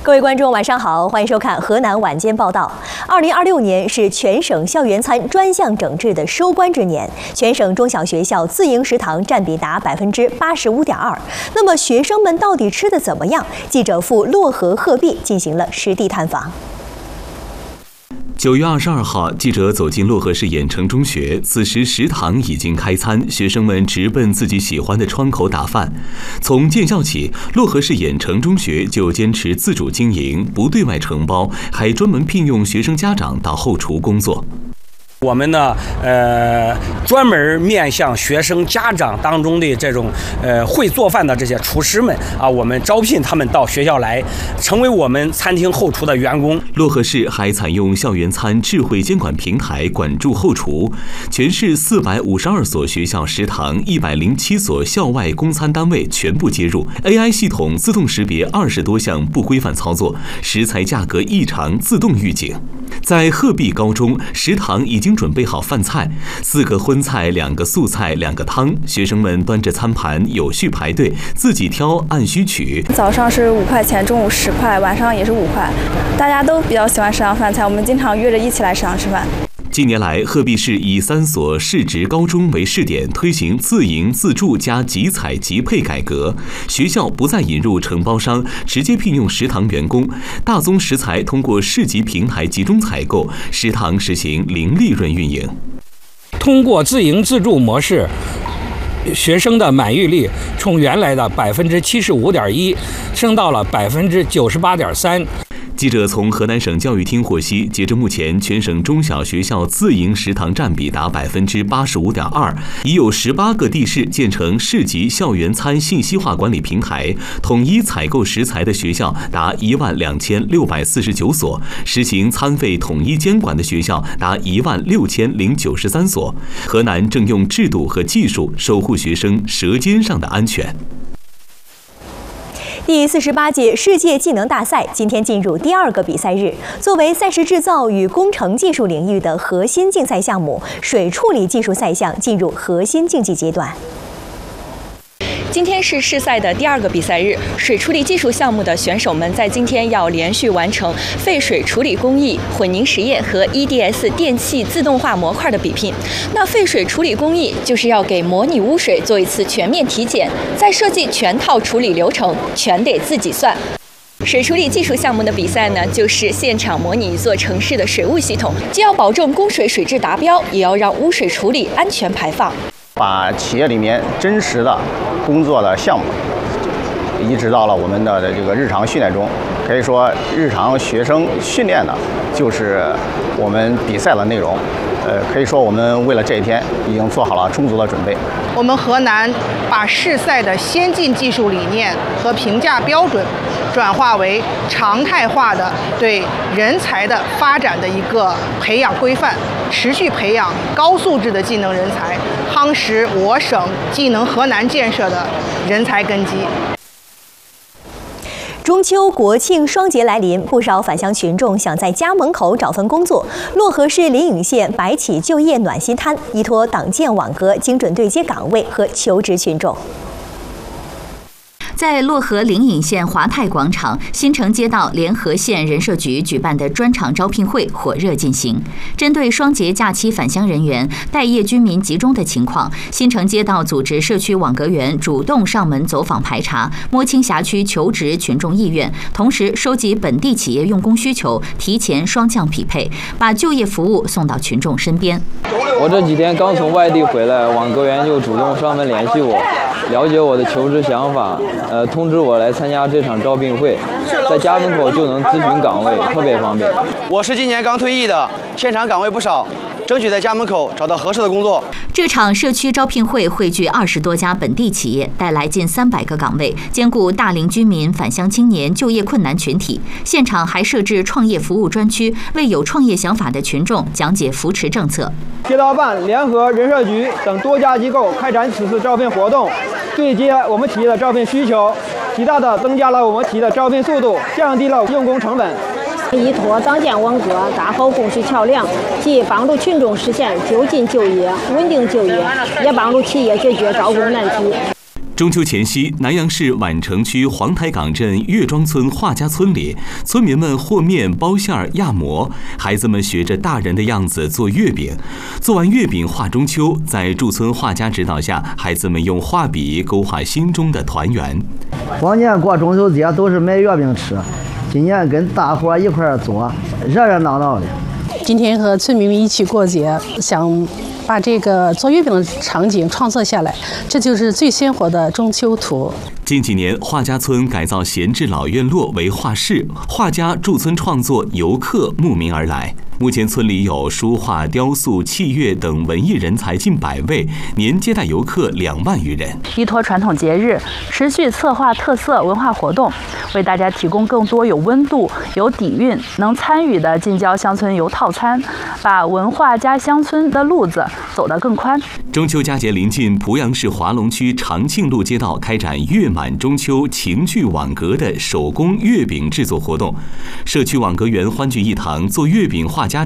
各位观众，晚上好，欢迎收看河南晚间报道。2026年是全省校园餐专项整治的收官之年，全省中小学校自营食堂占比达85.2%。那么学生们到底吃得怎么样？记者赴漯河鹤壁进行了实地探访。 9月22号，记者走进漯河市郾城中学，此时食堂已经开餐，学生们直奔自己喜欢的窗口打饭。从建校起，漯河市郾城中学就坚持自主经营，不对外承包，还专门聘用学生家长到后厨工作。 我们呢，专门面向学生家长当中的这种会做饭的这些厨师们啊，我们招聘他们到学校来，成为我们餐厅后厨的员工。 漯河市还采用校园餐智慧监管平台管住后厨，全市452所学校食堂、107所校外供餐单位全部接入 AI 系统，自动识别20多项不规范操作，食材价格异常自动预警。在鹤壁高中，食堂已经准备好饭菜，4个荤菜、2个素菜、2个汤，学生们端着餐盘有序排队，自己挑，按需取。 早上是5块钱，中午10块，晚上也是5块。大家都比较喜欢食堂饭菜，我们经常约着一起来食堂吃饭。 近年来，鹤壁市以3所市直高中为试点，推行自营自助加集采集配改革，学校不再引入承包商，直接聘用食堂员工，大宗食材通过市级平台集中采购，食堂实行零利润运营。 通过自营自助模式，学生的满意率从原来的75.1%升到了98.3%。 记者从河南省教育厅获悉，截至目前，全省中小学校自营食堂占比达85.2%，已有18个地市建成市级校园餐信息化管理平台，统一采购食材的学校达12649所，实行餐费统一监管的学校达16093所。河南正用制度和技术守护学生舌尖上的安全。 第48届世界技能大赛今天进入第2个比赛日。作为赛事制造与工程技术领域的核心竞赛项目，水处理技术赛项进入核心竞技阶段。今天是试赛的第2个比赛日，水处理技术项目的选手们在今天要连续完成废水处理工艺、混凝实验和 EDS 电气自动化模块的比拼。那废水处理工艺就是要给模拟污水做一次全面体检，再设计全套处理流程，全得自己算。水处理技术项目的比赛呢，就是现场模拟一座城市的水务系统，既要保证供水水质达标，也要让污水处理安全排放。 把企业里面真实的工作的项目移植到了我们的这个日常训练中，可以说日常学生训练的就是我们比赛的内容。可以说我们为了这一天已经做好了充足的准备。 我们河南把试赛的先进技术理念和评价标准转化为常态化的对人才的发展的一个培养规范，持续培养高素质的技能人才，夯实我省技能河南建设的人才根基。 中秋国庆双节来临，不少返乡群众想在家门口找份工作。漯河市临颍县白起就业暖心摊依托党建网格，精准对接岗位和求职群众。 在漯河临颍县华泰广场，新城街道联合县人社局举办的专场招聘会火热进行。针对双节假期返乡人员待业居民集中的情况，新城街道组织社区网格员主动上门走访排查，摸清辖区求职群众意愿，同时收集本地企业用工需求，提前双向匹配，把就业服务送到群众身边。 我这几天刚从外地回来，网格员就主动上门联系我，了解我的求职想法，通知我来参加这场招聘会，在家门口就能咨询岗位，特别方便。 我是今年刚退役的，现场岗位不少，争取在家门口找到合适的工作。 这场社区招聘会汇聚20多家本地企业，带来近300个岗位，兼顾大龄居民、返乡青年、就业困难群体。现场还设置创业服务专区，为有创业想法的群众讲解扶持政策。 街道办联合人社局等多家机构开展此次招聘活动，对接我们企业的招聘需求，极大地增加了我们企业的招聘速度，降低了用工成本。 依托党建网格，打好供需桥梁，既帮助群众实现就近就业、稳定就业，也帮助企业解决招工难题。 中秋前夕，南阳市宛城区黄台岗镇岳庄村画家村里，村民们和面、包馅儿、压馍，孩子们学着大人的样子做月饼。做完月饼画中秋，在驻村画家指导下，孩子们用画笔勾画心中的团圆。 往年过中秋节都是买月饼吃，今年跟大伙一块儿做，热热闹闹的。 今天和村民们一起过节，想把这个做月饼的场景创作下来，这就是最鲜活的中秋图。 近几年，画家村改造闲置老院落为画室，画家驻村创作，游客慕名而来。目前村里有书画、雕塑、器乐等文艺人才近100位，年接待游客2万余人。 依托传统节日，持续策划特色文化活动，为大家提供更多有温度、有底蕴、能参与的近郊乡村游套餐，把文化加乡村的路子走得更宽。 中秋佳节临近，濮阳市华龙区长庆路街道开展月满中秋情趣网格的手工月饼制作活动，社区网格员欢聚一堂，做月饼画家